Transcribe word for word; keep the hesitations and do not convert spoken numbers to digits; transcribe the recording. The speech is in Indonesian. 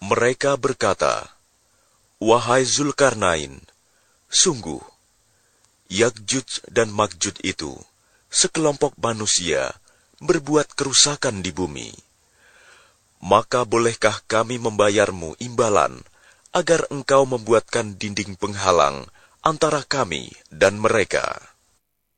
Mereka berkata, "Wahai Zulkarnain, sungguh, Ya'juj dan Ma'juj itu sekelompok manusia berbuat kerusakan di bumi. Maka bolehkah kami membayarmu imbalan agar engkau membuatkan dinding penghalang antara kami dan mereka?"